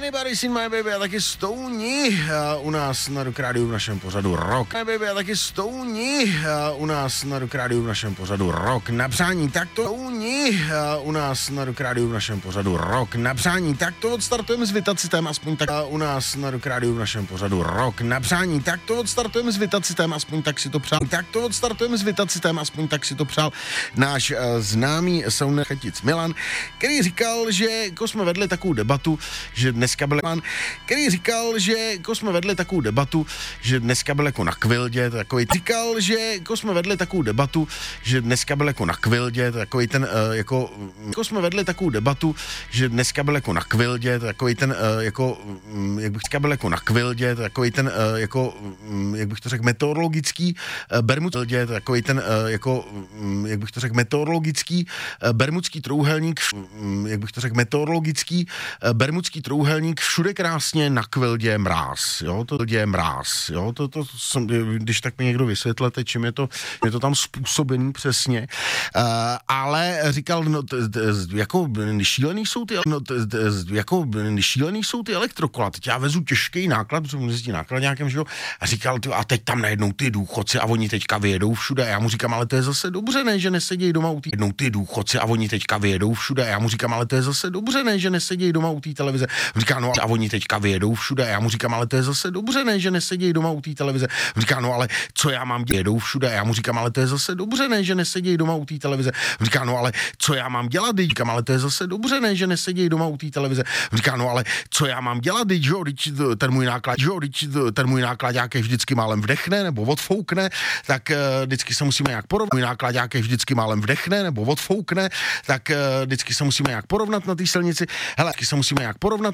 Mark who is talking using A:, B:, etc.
A: Anybody seen my baby a taky Stouni u nás na Rock Rádiu v našem pořadu Rock. My baby a taky Stouni u nás na Rock Rádiu v našem pořadu Rock. Na přání takto Stouni u nás na Rock Rádiu v našem pořadu Rock. Na přání takto odstartujeme s Vitacitem, aspoň tak u nás na Rock Rádiu v našem pořadu Rock. Na přání takto odstartujeme s Vitacitem, aspoň tak si to přál. Takto odstartujeme s Vitacitem, aspoň tak si to přál náš známý soundman Chatic Milan, který říkal, že jako jsme vedli takovou debatu, že dneska byl který říkal, že jako jsme vedli takovou debatu, že dneska byl jako na Kvildě, takový říkal, že jako jsme vedli takovou debatu, že dneska byl jako na Kvildě, takový ten jako jsme vedli takovou debatu, že dneska byl jako na Kvildě, takový ten jako jak bych byl jako na Kvildě, takový ten jako jak bych to řekl meteorologický bermudský, takový ten jako jak bych to řekl meteorologický bermudský trouhelník, jak bych to řekl meteorologický bermudský trouhelník, všude krásně na Kvildě mráz, jo, to je mráz, jo, to jsem, když tak mi někdo vysvětlete, čím je to tam způsobený přesně, ale říkal, no, jako šílený jsou ty, no, jako šílený jsou ty elektrokola, teď já vezu těžký náklad, protože mu jezdí náklad nějakým, že jo, a říkal, a teď tam najednou ty důchodci a oni teďka vyjedou všude, a já mu říkám, ale to je zase dobře, ne, že nesedějí doma u té, jednou ty důchodci a oni teďka vyjedou všude, a já mu říkám, ale to je zase dobře, ne, že nesedějí doma u té televize. Říká, no a oni teďka vyjedou všude, a já mu říkám, ale to je zase dobře, ne, že nesedějí doma u té televize. Říká, no ale co já mám dělat, jedou všude, a já mu říkám, ale to je zase dobře, ne, že nesedějí doma u té televize. Říká, no ale co já mám dělat, říkám, ale to je zase dobře, ne, že nesedějí doma u té televize. Říká, no ale co já mám dělat, jo, ten můj náklad nějaký vždycky málem vdechne nebo odfoukne, tak vždycky se musíme nějak porovnat. Můj náklad nějaký vždycky málem vdechne nebo odfoukne, tak vždycky se musíme nějak porovnat na té silnici. Hele, vždycky se musíme nějak porovnat